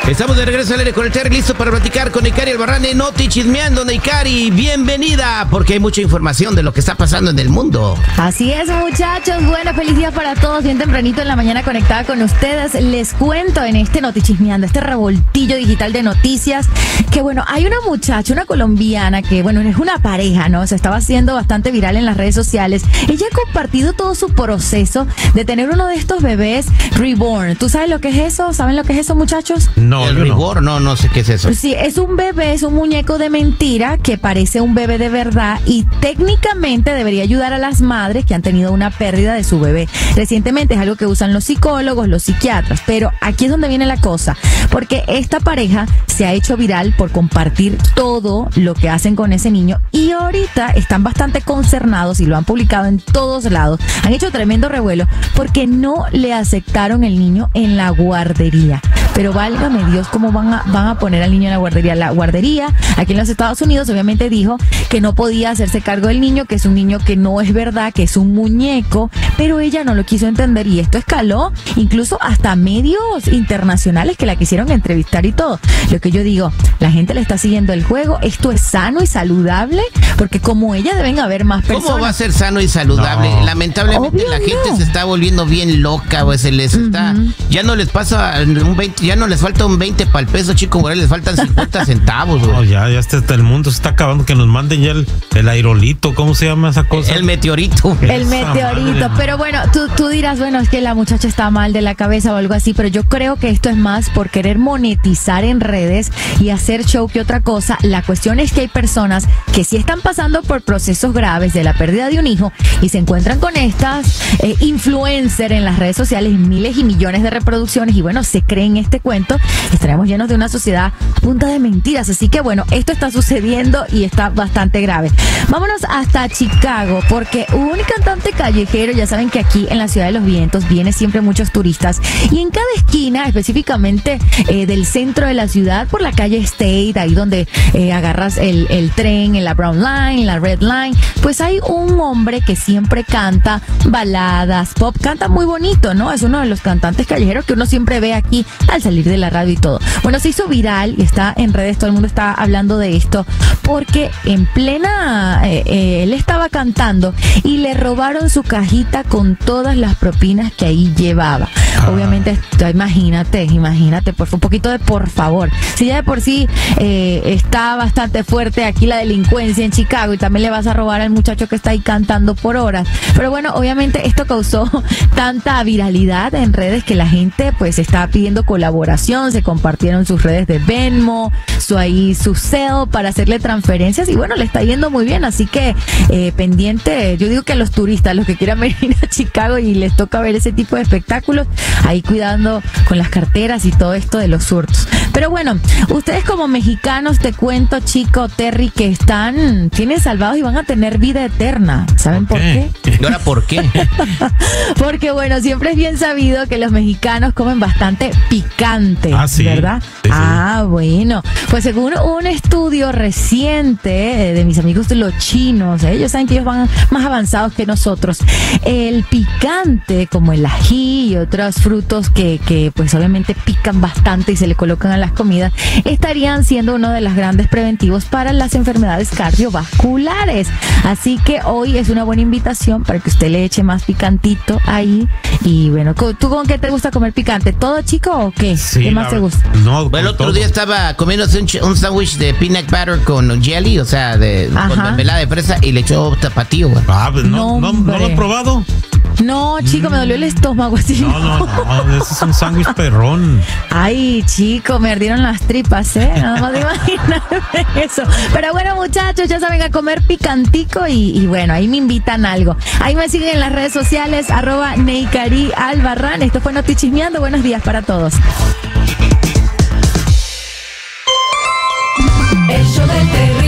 Estamos de regreso al aire con el Terry, listo para platicar con Neikari Albarrán de Noti Chismeando. Neikari, bienvenida, porque hay mucha información de lo que está pasando en el mundo. Así es, muchachos. Bueno, feliz día para todos. Bien tempranito en la mañana conectada con ustedes. Les cuento en este Noti Chismeando, este revoltillo digital de noticias, que bueno, hay una muchacha, una colombiana, que bueno, es una pareja, ¿no? Se estaba haciendo bastante viral en las redes sociales. Ella ha compartido todo su proceso de tener uno de estos bebés reborn. ¿Tú sabes lo que es eso? ¿Saben lo que es eso, muchachos? No, el reborn, no sé qué es eso. Sí, es un bebé, es un muñeco de mentira que parece un bebé de verdad y técnicamente debería ayudar a las madres que han tenido una pérdida de su bebé. Recientemente es algo que usan los psicólogos, los psiquiatras, pero aquí es donde viene la cosa, porque esta pareja se ha hecho viral por compartir todo lo que hacen con ese niño y ahorita están bastante concernados y lo han publicado en todos lados. Han hecho tremendo revuelo porque no le aceptaron el niño en la guardería. Pero válgame Dios, ¿cómo van a poner al niño en la guardería? La guardería, aquí en los Estados Unidos, obviamente dijo que no podía hacerse cargo del niño, que es un niño que no es verdad, que es un muñeco, pero ella no lo quiso entender y esto escaló incluso hasta medios internacionales que la quisieron entrevistar y todo. Lo que yo digo, la gente le está siguiendo el juego, esto es sano y saludable, porque como ella deben haber más personas. ¿Cómo va a ser sano y saludable? No. Lamentablemente obvio la gente se está volviendo bien loca, o se les está, ya no les pasa un 20, ya no les falta un 20 para el peso, chico, güey, les faltan 50 centavos, güey. No, ya el mundo se está acabando, que nos manden ya el aerolito, ¿cómo se llama esa cosa? El meteorito. El meteorito, pero bueno, tú dirás, bueno, es que la muchacha está mal de la cabeza o algo así, pero yo creo que esto es más por querer monetizar en redes y hacer show que otra cosa. La cuestión es que hay personas que sí están pasando por procesos graves de la pérdida de un hijo y se encuentran con estas influencers en las redes sociales, miles y millones de reproducciones y bueno, se creen este cuento, estaremos llenos de una sociedad a punta de mentiras. Así que bueno, esto está sucediendo y está bastante grave. Vámonos hasta Chicago, porque un cantante callejero, ya saben que aquí en la Ciudad de los Vientos vienen siempre muchos turistas y en cada esquina, específicamente del centro de la ciudad, por la calle State, ahí donde agarras el tren, en la Brown Line, en la Red Line, pues hay un hombre que siempre canta baladas, pop, canta muy bonito, ¿no? Es uno de los cantantes callejeros que uno siempre ve aquí al salir de la radio y todo. Bueno, se hizo viral y está en redes, todo el mundo está hablando de esto, porque en plena, él estaba cantando y le robaron su cajita con todas las propinas que ahí llevaba. Obviamente, imagínate, un poquito de por favor. Si ya de por sí está bastante fuerte aquí la delincuencia en Chicago y también le vas a robar al muchacho que está ahí cantando por horas. Pero bueno, obviamente esto causó tanta viralidad en redes que la gente pues está pidiendo colaboración, se compartieron sus redes de Venmo, su Zelle para hacerle transferencias y bueno, le está yendo muy bien, así que pendiente, yo digo que a los turistas, los que quieran venir a Chicago y les toca ver ese tipo de espectáculos, ahí cuidando con las carteras y todo esto de los hurtos. Pero bueno, ustedes como mexicanos, te cuento, chico, Terry, que tienen salvados y van a tener vida eterna. ¿Saben por qué? ¿Y ahora por qué? Porque bueno, siempre es bien sabido que los mexicanos comen bastante picante, sí, ¿verdad? Sí. Bueno, pues según un estudio reciente de mis amigos los chinos, ellos saben que ellos van más avanzados que nosotros, el picante como el ají y otros frutos que pues obviamente pican bastante y se le colocan a las comidas, estarían siendo uno de los grandes preventivos para las enfermedades cardiovasculares. Así que hoy es una buena invitación para que usted le eche más picantito ahí. Y bueno, ¿tú con qué te gusta comer picante? ¿Todo, chico, o qué? Sí, ¿Qué más te gusta? No, el otro día estaba comiéndose un sándwich de peanut butter con jelly, o sea, con mermelada de fresa y le echó tapatío, güey. Pues no lo he probado. No, chico, me dolió el estómago así. No, ese es un sándwich perrón. Ay, chico, me ardieron las tripas, nada más de imaginarme eso. Pero bueno, muchachos, ya saben, a comer picantico y bueno, ahí me invitan algo. Ahí me siguen en las redes sociales, @Neikari Albarrán. Esto fue Noti Chismeando. Buenos días para todos. El show del Terry.